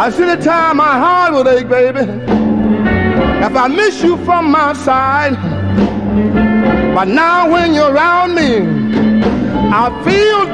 I see the time my heart would ache, baby, if I miss you from my side. But now when you're around me, I feel